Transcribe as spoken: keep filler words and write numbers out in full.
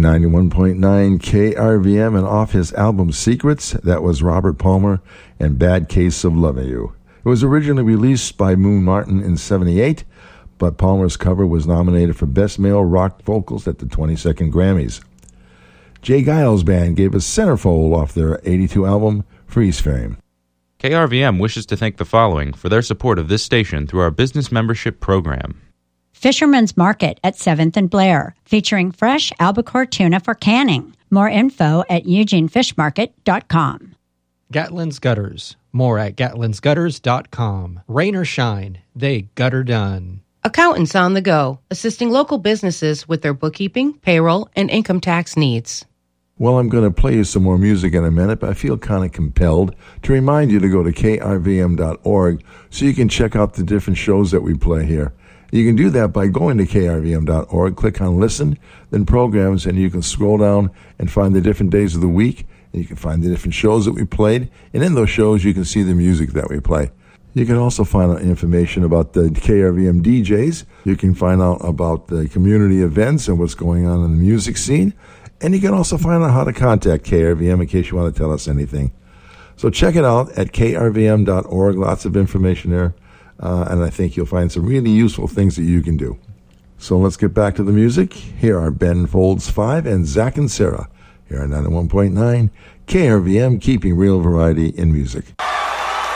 ninety-one point nine K R V M, and off his album Secrets, that was Robert Palmer and Bad Case of Loving You. It was originally released by Moon Martin in seventy-eight, but Palmer's cover was nominated for Best Male Rock Vocals at the twenty-second Grammys. Jay Giles Band gave us Centerfold off their eighty-two album Freeze Frame. K R V M wishes to thank the following for their support of this station through our business membership program. Fisherman's Market at seventh and Blair, featuring fresh albacore tuna for canning. More info at eugene fish market dot com. Gatlin's Gutters. More at gatlins gutters dot com. Rain or shine, they gutter done. Accountants on the go, assisting local businesses with their bookkeeping, payroll, and income tax needs. Well, I'm going to play you some more music in a minute, but I feel kind of compelled to remind you to go to K R V M dot org so you can check out the different shows that we play here. You can do that by going to K R V M dot org, click on Listen, then Programs, and you can scroll down and find the different days of the week, and you can find the different shows that we played, and in those shows you can see the music that we play. You can also find out information about the K R V M D Js. You can find out about the community events and what's going on in the music scene, and you can also find out how to contact K R V M in case you want to tell us anything. So check it out at K R V M dot org, lots of information there. Uh, and I think you'll find some really useful things that you can do. So let's get back to the music. Here are Ben Folds five and Zach and Sarah. Here are ninety-one point nine K R V M, keeping real variety in music.